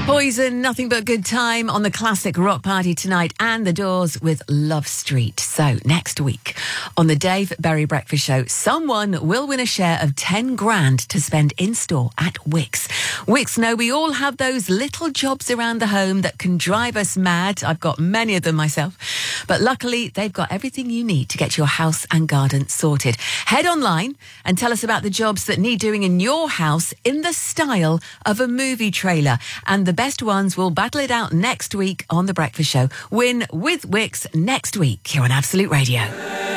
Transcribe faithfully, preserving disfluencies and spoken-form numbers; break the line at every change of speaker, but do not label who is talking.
Poison, Nothing But Good Time on the Classic Rock Party tonight, and The Doors with Love Street. So next week on the Dave Berry Breakfast Show, someone will win a share of ten grand to spend in store at Wickes. Wickes know we all have those little jobs around the home that can drive us mad. I've got many of them myself. But luckily, they've got everything you need to get your house and garden sorted. Head online and tell us about the jobs that need doing in your house in the style of a movie trailer. And the best ones will battle it out next week on The Breakfast Show. Win with Wickes next week here on Absolute Radio.